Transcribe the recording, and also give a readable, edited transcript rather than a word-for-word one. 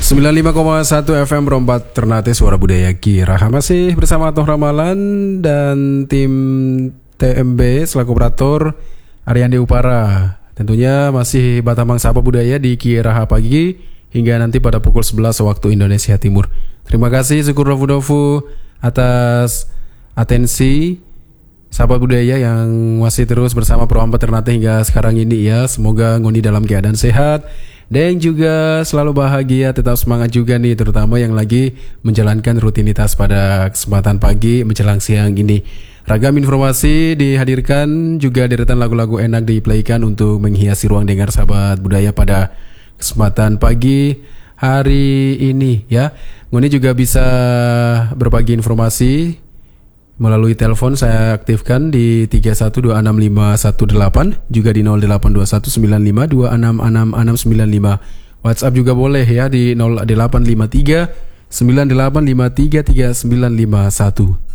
95,1 FM Rompat Ternate Suara Budaya Kiraha. Masih bersama Toh Ramalan dan tim TMB selaku operator Ariandi Upara. Tentunya masih Batamang Sapa Budaya di Kiraha pagi hingga nanti pada pukul 11 waktu Indonesia Timur. Terima kasih syukur Dofu atas atensi Sapa Budaya yang masih terus bersama Rompat Ternate hingga sekarang ini ya. Semoga ngoni dalam keadaan sehat dan juga selalu bahagia, tetap semangat juga nih, terutama yang lagi menjalankan rutinitas pada kesempatan pagi menjelang siang ini. Ragam informasi dihadirkan, juga deretan lagu-lagu enak diplaykan untuk menghiasi ruang dengar sahabat budaya pada kesempatan pagi hari ini ya. Ngoni juga bisa berbagi informasi melalui telepon, saya aktifkan di 31265518, juga di 082195266695. WhatsApp juga boleh ya di 0853 98533951.